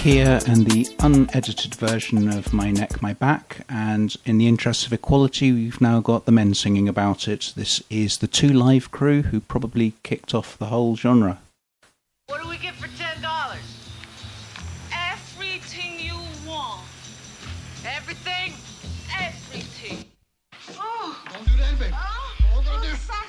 here and the unedited version of My Neck, My Back, and in the interest of equality we've now got the men singing about it. This is the Two Live Crew, who probably kicked off the whole genre. What do we get for $10? Everything you want. Everything? Everything. Oh. Don't do that, baby. Oh. What are we gonna do?